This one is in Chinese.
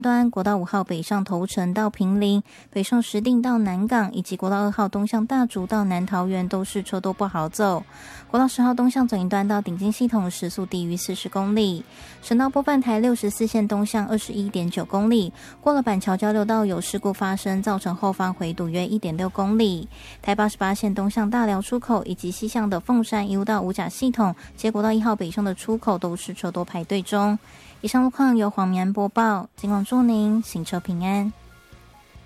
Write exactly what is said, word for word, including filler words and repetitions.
端国道五号北上头城到坪林，北上石碇到南港，以及国道二号东向大竹到南桃园都是车多不好走。国道十号东向总营端到顶金系统时速低于四十公里。省道波半台六十四线东向 二十一点九公里，过了板桥交流道有事故发生，造成后方回堵约 一点六公里。台八十八线东向大寮出口以及西向的凤山一路到五甲系统，接国道一号北上的出口都是车多排队中。以上路况由黄明安播报，尽管祝您行车平安。